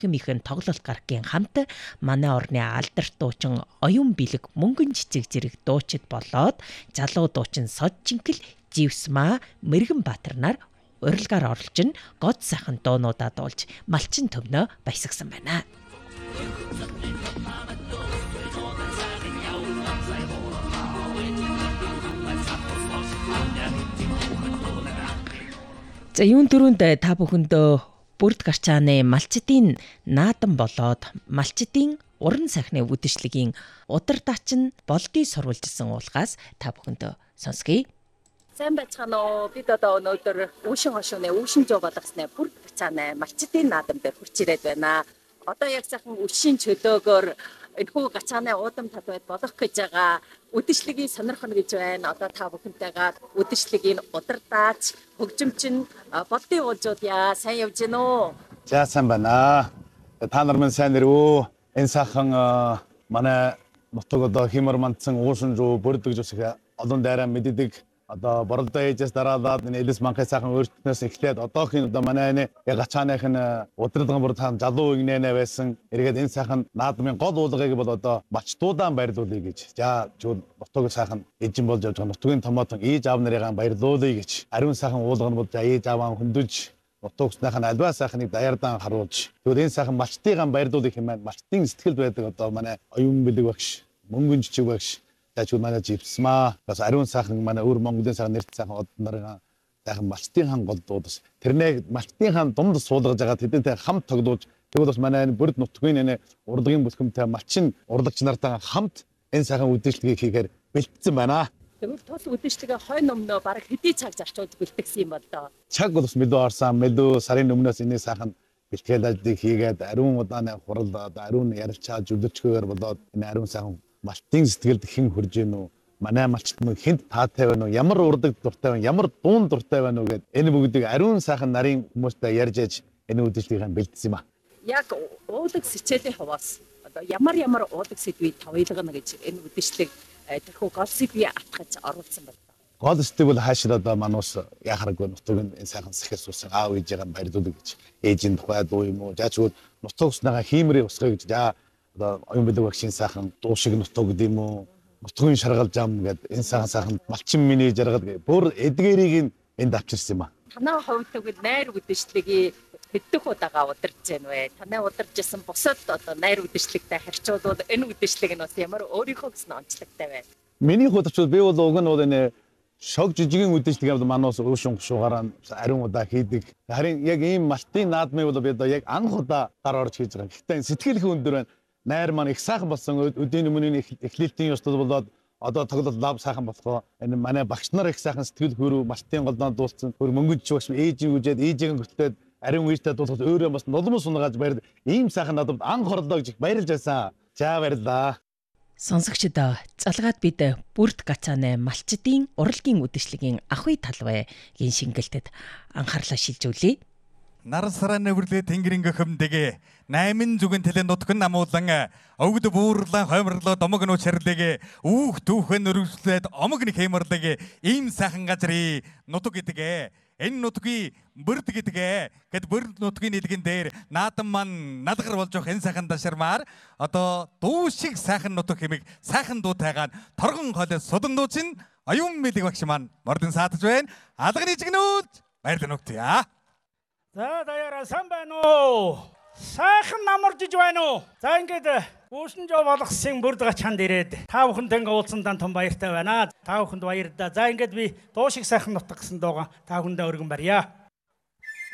Ихэнх тоглолт гарагийн хамт манай орны алдарт дуучин оюун бэлэг мөнгөн цэцэг зэрэг дуучид болоод залуу дуучин Сод Жинкэл, Живсма, Мэргэн Баатар нар урилгаар оролж н год сайхан дуунуудаа дуулж малчин төвнөө баясгасан байна. За юун дөрөнд та бүхэндөө бүрд гарчааны малчдын наадам болоод малчдын уран сайхны үдэшлэгийн удирдаачин болдыг сурвалжилсан уулгаас та бүхэндөө сонсгий. Сайн байцгаана уу. Бид одоо өнөөдөр Үүшин хошууны Үүшин жоо болгосны бүрд гарчааны малчдын наадам дээр хурц ирээд байна. Одоо яг сайхан Үүшин чөлөөгөөр энэхүү гачааны уудам талбайд болох гэж байгаа үдэшлэгийг сонирхно гэж байна. Одоо та бүхэнтэйгээ үдэшлэгийн удирдаач, хөгжимчин болдын уулзууд яа сайн явж гин үү? За сайн байна. Та нар минь сайн ирв. Энэ сайхан манай нутаг одоо химэр мандсан Үүшин жоо бүрдгэж усах олон дайраа мэддэг. Одоо боролдоо ээжээс дараалаад энэ элэс манхай сайхан өөрчлөлтнөөс эхлээд одоохийн одоо манай энэ гачааных нь удирдлагын бүр таам залуу игнэнэ байсан. Эргээд энэ сайхан наадмын гол уулгыг бол одоо мачтуудаан баярлуулъя гэж. За чууд нутаг сайхан эзэн болж явж байгаа нутгийн томоотон ээж аав нарыгаа баярлуулъя гэж. Ариун сайхан уулга нь бол ээж ааваа хөндөж нутагсныхаа альва сайхныг даяардаан харуулж. Тэгвэл энэ сайхан мачтыгаа баярлуулъя хэмээн мачтын сэтгэл байдаг одоо манай оюун бэлэг багш, мөнгөн жижиг багш Тачуу манай Живсма бас ариун сайхан манай өр Монголын сайхан нэрт сайхан од нарыг сайхан малчтын хан гол дуудас. Тэрнийг малчтын хан дунд суулгаж байгаа тэдэнтэй хамт тоглож тэгвэл бас манай энэ бүрд нутгийн энэ урлагийн бүлхэмтэй малчин урлагч нартаа хамт энэ сайхан үдэшлэгийг хийхээр бэлтгэсэн байна. Тэгвэл тул үдэшлэгээ хойно өмнөө бараг хэдий цаг зарчуулж бэлтгэсэн юм бол доо. Цаг бол бас мэдөө орсон мэдөө сарын өмнөөс энэ сайхан бэлтгэл ажлыг хийгээд ариун удааны хурал ариун ярилцаа жүлдөрчгөөр болоод энэ ариун сайхан малчтын сэтгэлд хэн хурж гэнэ үү? Манай малчт мөн хэнд таатай байна уу? Ямар урдаг дуртай байна? Ямар дуун дуртай байна уу гэд энэ бүгдийг ариун сайхан нарын хүмүүстэй ярьж аж энэ үдэшлэгийг бэлдсэн юм а. Яг уулаг сэчээлийн хуваас одоо ямар уулаг сэдвийг тавилгана гэж энэ үдэшлэг тэрхүү гол сэдвийг атгаж оруулсан байна. Гол сэдв бол хаашаа одоо манус яхараггүй нутгийн энэ сайхан сэхэс усан аав ээжээ баярлуулъя гэж. Ээжийн тухай дуу юм уу? Жаачгүй нутаг уснага хиймрээ усгая гэж. Одоо оюун бэлэг багшийн сайхан дуу шиг нутаг гэдэг юм уу? Нутгийн шаргал зам гэдэг энэ сайхан малчин миний жаргал бүр эдгээрийг энд авчирсан юм а. Танай хувьд тэгвэл найр үдэшлэгийг хэддэх удаага удирж байна вэ? Танай удирж исэн бусад одоо найр үдэшлэгтэй харьцуулбал энэ үдэшлэг нь бас ямар өөрийнхөө гэсэн онцлогтой байна? Миний хувьд би бол уг нь бол энэ шог жижигэн үдэшлэг яваад манаас Үүшин хошуугаараа ариун удаа хийдэг. Харин яг ийм малтын наадмыг бол би одоо яг анх удаа гар орж хийж байгаа. Гэхдээ сэтгэл их өндөр байна. Найр маань их сайхан болсон өдний өмнө эхлэлтийн ёслол болоод одоо тоглолт лав сайхан болохоо энэ манай багш нар их сайхан сэтгэл хөрөв малтын голдоо дуулсан хөр мөнгөж багш ээжийг үжээд ээжийг хөтлөөд ариун үертэй дуулахад өөрөө бас нулимс сунгааж баяр ийм сайхан надад анх хорлоо гэж баярлж байсан. За баярлаа. Сонсогчдоо залгаад бид бүрд гацааны малчдын урлагийн үдэшлэгийн ахуй талбайгийн шингэлтэд анхаарлаа шилжүүлье. Нар саран нэврлээ тэнгэрийн гөхөмдөг 8 зүгэн тэлэн нутган намуулан өвгд буурлан хоймрлоо домог нуу чарлэг үүх түүхэн өргөслээд омог нэг хэмэрлэг ийм сайхан газрын нутг гэдэг. Энэ нутгийн бүрд гэдэг. Гэт бүрд нутгийн нэлгэн дээр наадам маань налгар болж явах энэ сайхан дашармаар одоо дуу шиг сайхан нутг хэмиг сайхан дуутайгаан торгон хоолой судан дуучин оюун бэлэг багш маань мордын саатаж байна. Алганы жигнүүд баярлалаа нүгтээ. За даяараа сайн байна уу? Сайхан намаржиж байна уу? За ингээд Үүшин жоо болгосын бүрд гачаанд ирээд та бүхэнд ингээ уулзсандаа том баяртай байна. Та бүхэнд баярлалаа. За ингээд би дуу шиг сайхан нутаг гэсэн дуугаа та бүхэндээ өргөн барья.